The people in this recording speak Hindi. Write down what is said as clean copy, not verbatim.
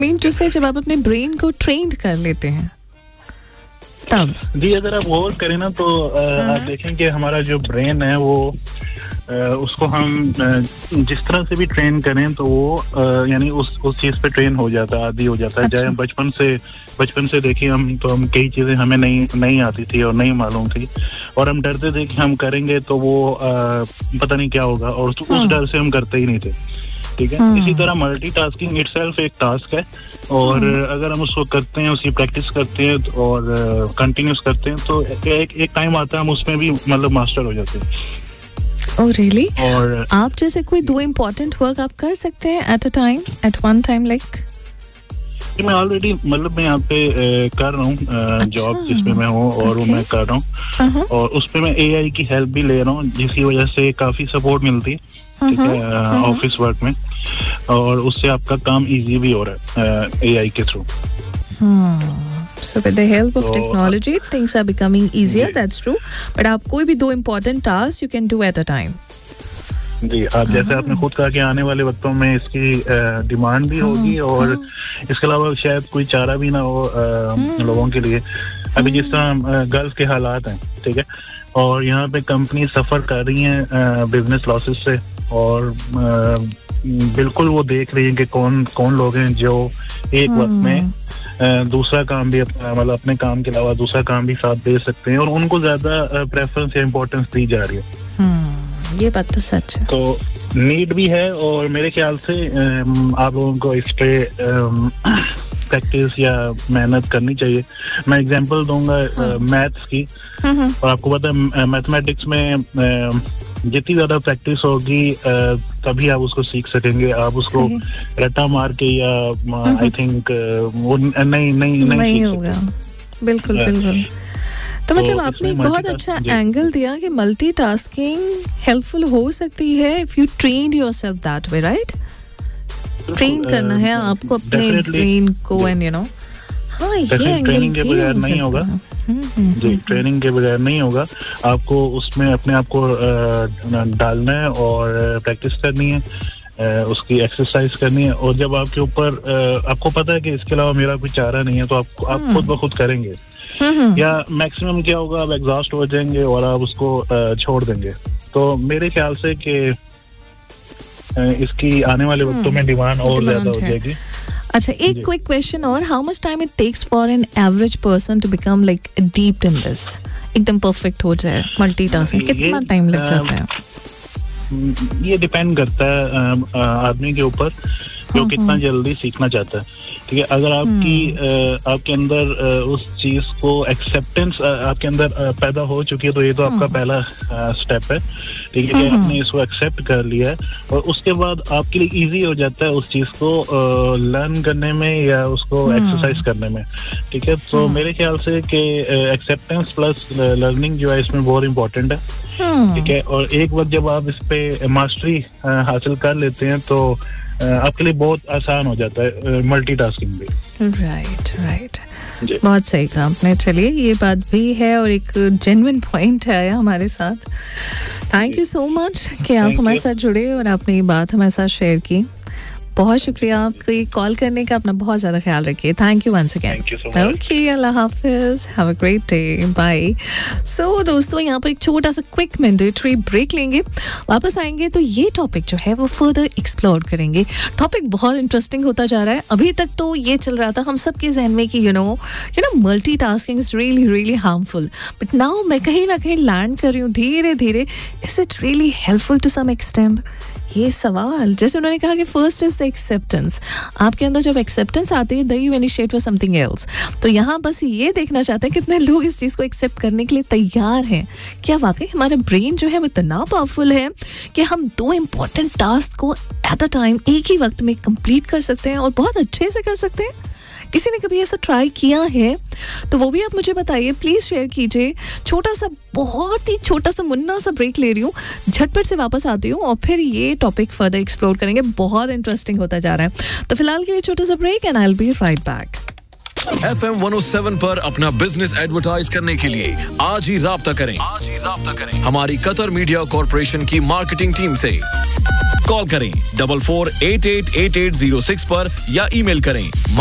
मीन टू से जब आप अपने ब्रेन को ट्रेंड कर लेते हैं तब जी, अगर आप और करें ना तो आप देखें कि हमारा जो ब्रेन है वो उसको हम जिस तरह से भी ट्रेन करें तो वो यानी उस चीज पे ट्रेन हो जाता है, आदी हो जाता है। अच्छा। चाहे बचपन से देखिए हम कई चीजें हमें नहीं आती थी और नहीं मालूम थी और हम डरते थे कि हम करेंगे तो वो पता नहीं क्या होगा और उस डर से हम करते ही नहीं थे। ठीक है, इसी तरह मल्टीटास्किंग इटसेल्फ एक टास्क है और अगर हम उसको करते हैं, उसकी प्रैक्टिस करते हैं और कंटिन्यूस करते हैं तो एक टाइम आता है हम उसमें भी मतलब मास्टर हो जाते हैं। Oh really? और आप जैसे कोई 2 इम्पोर्टेंट वर्क आप कर सकते हैं एट वन टाइम लाइक? मैं ऑलरेडी मतलब मैं यहाँ पे कर रहा हूँ जॉब जिसमें मैं हूँ और वो मैं कर रहा हूँ और उस पे मैं AI की हेल्प भी ले रहा हूँ जिसकी वजह से काफी सपोर्ट मिलती है। ठीक है, ऑफिस वर्क में और उससे आपका काम इजी भी हो रहा है AI के through. So with the help of technology, things are becoming easier. That's true. But आप कोई भी 2 important tasks you can do at a time. जी, आप जैसे आपने खुद कहा कि आने वाले वक्तों में इसकी डिमांड भी होगी और इसके अलावा शायद कोई चारा भी ना हो लोगों के लिए। अभी जिस तरह गल्फ के हालात हैं, ठीक है, और यहाँ पे कंपनी सफर कर रही हैं बिजनेस लॉसेस से और बिल्कुल वो देख रही है कि कौन लोग हैं जो एक वक्त में दूसरा काम भी मतलब अपने काम के अलावा दूसरा काम भी साथ दे सकते हैं और उनको ज्यादा प्रेफरेंस या इम्पोर्टेंस दी जा रही है। ये बात तो सच है। तो नीड भी है और मेरे ख्याल से आप लोगों को इस पे प्रैक्टिस या मेहनत करनी चाहिए। मैं एग्जांपल दूंगा मैथ्स की और आपको पता है मैथमेटिक्स में जितनी ज्यादा प्रैक्टिस होगी तभी आप उसको सीख सकेंगे। आप उसको रट्टा मार के या आई थिंक वो नहीं होगा। बिल्कुल बिल्कुल। तो मतलब आपने एक बहुत अच्छा एंगल दिया कि मल्टीटास्किंग हेल्पफुल हो सकती है if you train yourself that way, right? Train करना है आपको अपने ब्रेन को एंड यू नो। हाँ, ये ट्रेनिंग के बगैर नहीं होगा जी, ट्रेनिंग के बगैर नहीं होगा। आपको उसमें अपने आप को डालना है और प्रैक्टिस करनी है, उसकी एक्सरसाइज करनी है और जब आपके ऊपर आपको पता है कि इसके अलावा मेरा कोई चारा नहीं है तो आप खुद ब खुद करेंगे या मैक्सिमम क्या होगा आप एग्जॉस्ट हो जाएंगे और आप उसको छोड़ देंगे। तो मेरे ख्याल से कि इसकी आने वाले वक्तों में डिमांड और ज्यादा हो जाएगी। अच्छा, एक क्विक क्वेश्चन और, how much time it takes for an average person to become like deep in this, एकदम परफेक्ट हो जाए मल्टीटास्किंग? कितना टाइम लग जाता है? ये डिपेंड करता है आदमी के ऊपर जो कितना जल्दी सीखना चाहता है। ठीक है, अगर आपके अंदर उस चीज को एक्सेप्टेंस आपके अंदर पैदा हो चुकी है तो ये तो आपका पहला स्टेप है। ठीक है, आपने इसको एक्सेप्ट कर लिया है और उसके बाद आपके लिए इजी हो जाता है उस चीज को लर्न करने में या उसको एक्सरसाइज करने में। ठीक है, तो मेरे ख्याल से कि एक्सेप्टेंस प्लस लर्निंग जो है इसमें बहुत इम्पोर्टेंट है। ठीक है, और एक बार जब आप इस पे मास्टरी हासिल कर लेते हैं तो आपके लिए बहुत आसान हो जाता है मल्टीटास्किंग भी। राइट। बहुत सही कहा आपने। चलिए, ये बात भी है और एक जेन्युइन पॉइंट है हमारे साथ। थैंक यू सो मच कि आप हमारे साथ जुड़े और आपने ये बात हमारे साथ शेयर की। बहुत शुक्रिया आपकी कॉल करने का। अपना बहुत ज़्यादा ख्याल रखिए। Thank you once again. Okay, अल्लाह हाफिज़, have a great day, bye. सो दोस्तों, यहाँ पर एक छोटा सा क्विक मैंडेटरी ब्रेक लेंगे। वापस आएंगे तो ये टॉपिक जो है वो फर्दर एक्सप्लोर करेंगे। टॉपिक बहुत इंटरेस्टिंग होता जा रहा है। अभी तक तो ये चल रहा था हम सबके जहन में कि you know multitasking is really really harmful, but now मैं कहीं ना कहीं लर्न कर रही हूँ धीरे धीरे, is it really helpful to some extent? ये सवाल, जैसे उन्होंने कहा कि फर्स्ट इज द एक्सेप्टेंस। आपके अंदर जब एक्सेप्टेंस आती है then you initiate for something else. तो यहाँ बस ये देखना चाहते हैं कितने लोग इस चीज़ को एक्सेप्ट करने के लिए तैयार हैं। क्या वाकई हमारा ब्रेन जो है वो इतना पावरफुल है कि हम 2 इम्पॉर्टेंट टास्क को एट अ टाइम एक ही वक्त में कंप्लीट कर सकते हैं और बहुत अच्छे से कर सकते हैं? किसी ने कभी ऐसा ट्राई किया है तो वो भी आप मुझे बताइए, प्लीज़ शेयर कीजिए। छोटा सा, बहुत ही छोटा सा मुन्ना सा ब्रेक ले रही हूँ, झटपट से वापस आती हूँ और फिर ये टॉपिक फर्दर एक्सप्लोर करेंगे। बहुत इंटरेस्टिंग होता जा रहा है। तो फिलहाल के लिए छोटा सा break and I will be right back. FM 107 पर अपना बिजनेस एडवर्टाइज करने के लिए आज ही राब्ता करें हमारी कतर मीडिया कॉर्पोरेशन की मार्केटिंग टीम से। कॉल करें 44888806 पर या ईमेल करें